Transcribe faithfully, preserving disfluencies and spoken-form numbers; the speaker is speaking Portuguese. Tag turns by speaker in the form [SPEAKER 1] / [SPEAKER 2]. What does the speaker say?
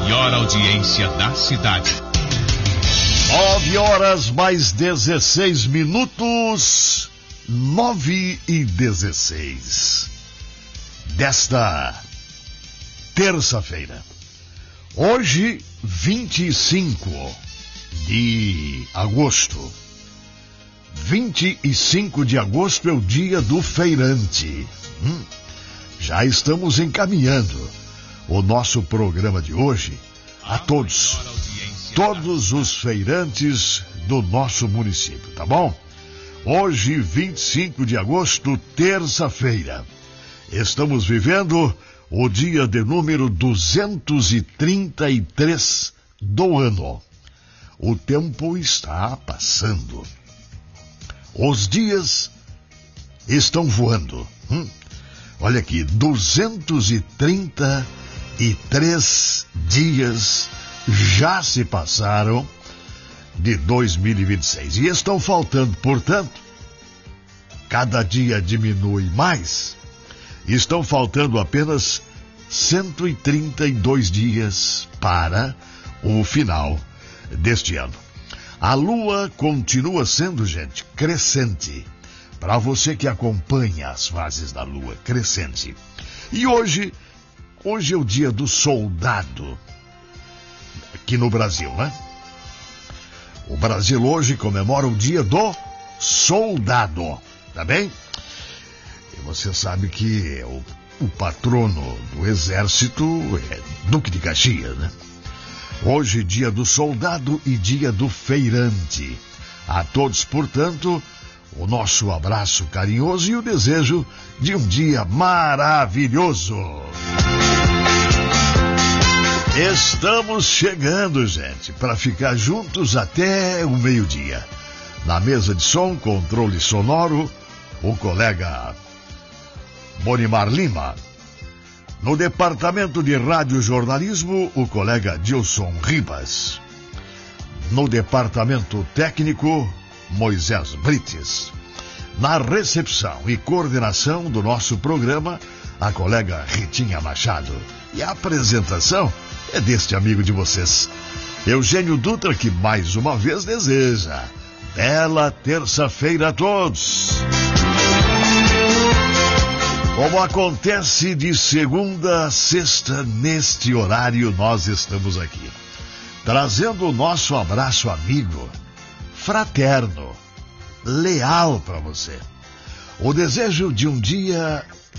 [SPEAKER 1] maior audiência da cidade.
[SPEAKER 2] Nove horas mais dezesseis minutos, nove e dezesseis desta terça-feira. Hoje, vinte e cinco de agosto. vinte e cinco de agosto é o dia do feirante. Hum, já estamos encaminhando o nosso programa de hoje a todos, todos os feirantes do nosso município, tá bom? Hoje, vinte e cinco de agosto, terça-feira. Estamos vivendo o dia de número duzentos e trinta e três do ano. O tempo está passando. Os dias estão voando. Hum? Olha aqui, duzentos e trinta e três dias já se passaram de dois mil e vinte e seis. E estão faltando, portanto, cada dia diminui mais. Estão faltando apenas cento e trinta e dois dias para o final deste ano. A lua continua sendo, gente, crescente. Para você que acompanha as fases da lua, crescente. E hoje, hoje é o dia do soldado aqui no Brasil, né? O Brasil hoje comemora o dia do soldado, tá bem? E você sabe que o, o patrono do exército é Duque de Caxias, né? Hoje, dia do soldado e dia do feirante. A todos, portanto, o nosso abraço carinhoso e o desejo de um dia maravilhoso. Estamos chegando, gente, para ficar juntos até o meio-dia. Na mesa de som, controle sonoro, o colega Bonimar Lima. No departamento de radiojornalismo, o colega Dilson Ribas. No departamento técnico, Moisés Brites. Na recepção e coordenação do nosso programa, a colega Ritinha Machado. E a apresentação é deste amigo de vocês, Eugênio Dutra, que mais uma vez deseja bela terça-feira a todos. Como acontece de segunda a sexta, neste horário nós estamos aqui, trazendo o nosso abraço amigo, fraterno, leal para você. O desejo de um dia